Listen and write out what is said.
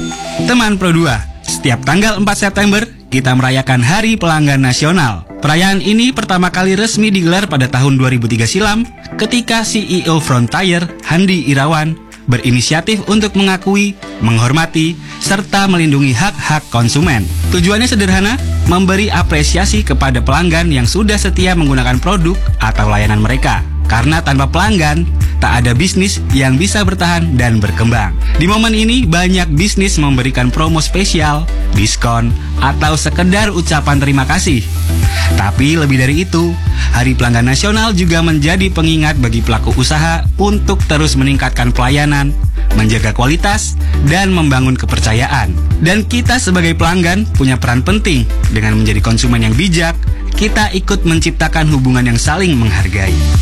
Teman Pro 2, setiap tanggal 4 September, kita merayakan Hari Pelanggan Nasional. Perayaan ini pertama kali resmi digelar pada tahun 2003 silam ketika CEO Frontier, Handi Irawan, berinisiatif untuk mengakui, menghormati, serta melindungi hak-hak konsumen. Tujuannya sederhana, memberi apresiasi kepada pelanggan yang sudah setia menggunakan produk atau layanan mereka. Karena tanpa pelanggan, tak ada bisnis yang bisa bertahan dan berkembang. Di momen ini, banyak bisnis memberikan promo spesial, diskon, atau sekedar ucapan terima kasih. Tapi lebih dari itu, Hari Pelanggan Nasional juga menjadi pengingat bagi pelaku usaha untuk terus meningkatkan pelayanan, menjaga kualitas, dan membangun kepercayaan. Dan kita sebagai pelanggan punya peran penting. Dengan menjadi konsumen yang bijak, kita ikut menciptakan hubungan yang saling menghargai.